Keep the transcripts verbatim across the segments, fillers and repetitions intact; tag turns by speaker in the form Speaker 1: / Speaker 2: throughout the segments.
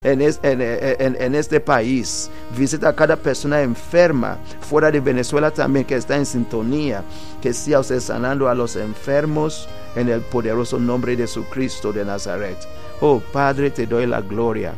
Speaker 1: En, es, en, en, en este país. Visita a cada persona enferma fuera de Venezuela también que está en sintonía. Que sea usted sanando a los enfermos en el poderoso nombre de Jesucristo de Nazaret. Oh Padre, te doy la gloria.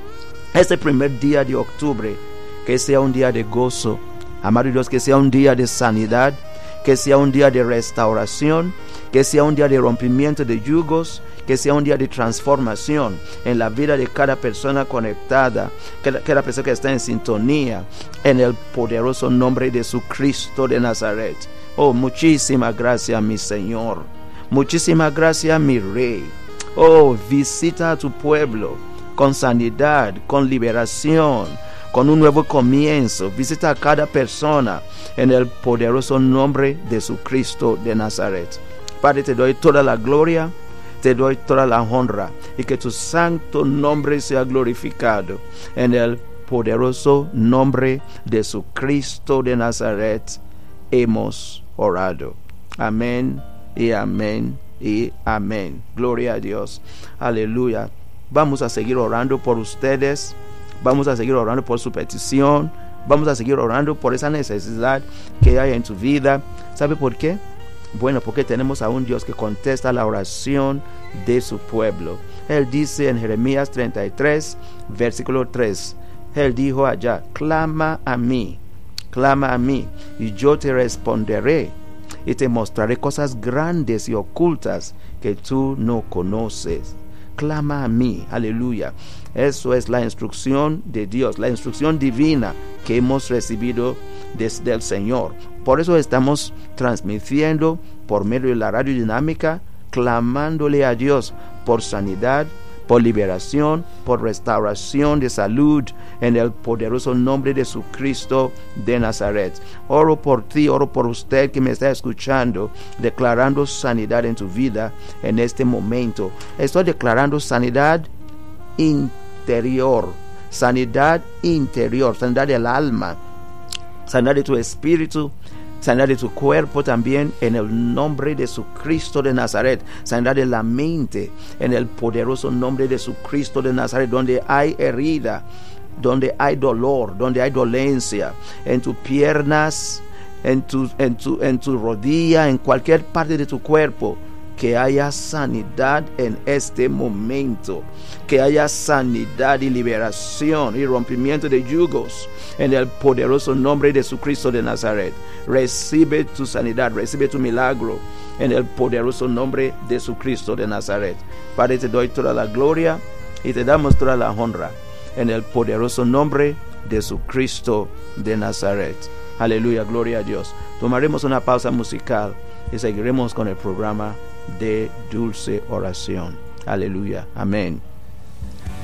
Speaker 1: Este primer día de octubre, que sea un día de gozo. Amado Dios, que sea un día de sanidad, que sea un día de restauración, que sea un día de rompimiento de yugos, que sea un día de transformación en la vida de cada persona conectada, cada, cada persona que está en sintonía, en el poderoso nombre de Jesucristo de Nazaret. Oh, muchísimas gracias, mi Señor. Muchísimas gracias, mi Rey. Oh, visita a tu pueblo con sanidad, con liberación, con un nuevo comienzo. Visita a cada persona en el poderoso nombre de Jesucristo de Nazaret. Padre, te doy toda la gloria, te doy toda la honra, y que tu santo nombre sea glorificado en el poderoso nombre de Jesucristo de Nazaret. Hemos orado. Amén y amén y amén. Gloria a Dios. Aleluya. Vamos a seguir orando por ustedes. Vamos a seguir orando por su petición. Vamos a seguir orando por esa necesidad que hay en tu vida. ¿Sabe por qué? Bueno, porque tenemos a un Dios que contesta la oración de su pueblo. Él dice en Jeremías treinta y tres, versículo tres. Él dijo allá: clama a mí, clama a mí, y yo te responderé, y te mostraré cosas grandes y ocultas que tú no conoces. Clama a mí, aleluya. Eso es la instrucción de Dios, la instrucción divina que hemos recibido desde el Señor. Por eso estamos transmitiendo por medio de la radio dinámica, clamándole a Dios por sanidad, por liberación, por restauración de salud, en el poderoso nombre de Jesucristo de Nazaret. Oro por ti, oro por usted que me está escuchando, declarando sanidad en tu vida en este momento. Estoy declarando sanidad interior, sanidad interior, sanidad del alma, sanidad de tu espíritu, sanidad de tu cuerpo también, en el nombre de Jesucristo de Nazaret. Sanidad de la mente, en el poderoso nombre de Jesucristo de Nazaret. Donde hay herida, donde hay dolor, donde hay dolencia, en tus piernas, en tu, en tu, en tu rodilla, en cualquier parte de tu cuerpo, que haya sanidad en este momento, que haya sanidad y liberación y rompimiento de yugos en el poderoso nombre de Jesucristo de Nazaret. Recibe tu sanidad, recibe tu milagro en el poderoso nombre de Jesucristo de Nazaret. Padre, te doy toda la gloria y te damos toda la honra en el poderoso nombre de Jesucristo de Nazaret. Aleluya, gloria a Dios. Tomaremos una pausa musical y seguiremos con el programa de dulce oración. Aleluya, amén.